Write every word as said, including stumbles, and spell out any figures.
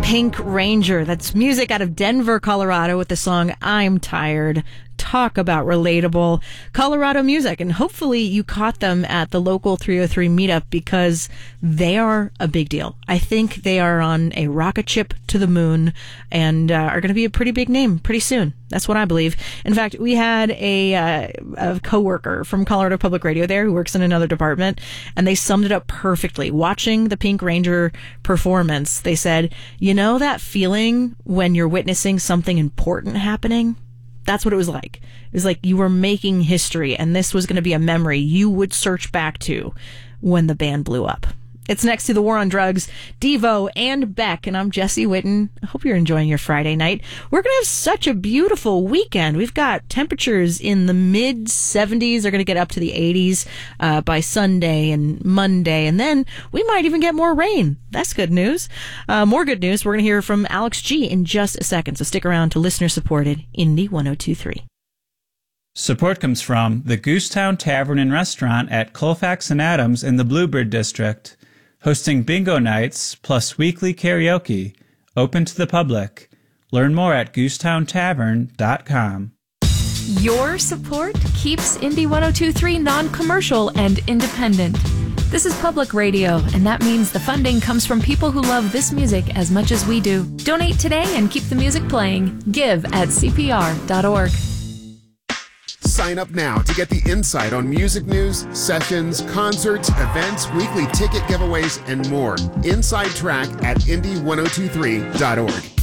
Pink Ranger. That's music out of Denver, Colorado, with the song I'm Tired. Talk about relatable Colorado music. And hopefully you caught them at the local three oh three meetup, because they are a big deal. I think they are on a rocket ship to the moon and uh, are going to be a pretty big name pretty soon. That's what I believe. In fact, we had a, uh, a coworker from Colorado Public Radio there who works in another department, and they summed it up perfectly. Watching the Pink Ranger performance, they said, you know that feeling when you're witnessing something important happening? That's what it was like. It was like you were making history, and this was going to be a memory you would search back to when the band blew up. It's next to The War on Drugs, Devo, and Beck, and I'm Jesse Witten. I hope you're enjoying your Friday night. We're going to have such a beautiful weekend. We've got temperatures in the mid seventies. They're going to get up to the eighties uh, by Sunday and Monday, and then we might even get more rain. That's good news. Uh, more good news. We're going to hear from Alex G in just a second, so stick around to listener-supported Indy one oh two point three. Support comes from the Goosetown Tavern and Restaurant at Colfax and Adams in the Bluebird District, hosting bingo nights plus weekly karaoke, open to the public. Learn more at goosetown tavern dot com. Your support keeps Indy one oh two point three non-commercial and independent. This is public radio, and that means the funding comes from people who love this music as much as we do. Donate today and keep the music playing. Give at c p r dot org. Sign up now to get the insight on music news, sessions, concerts, events, weekly ticket giveaways, and more. Inside Track at indy one oh two three dot org.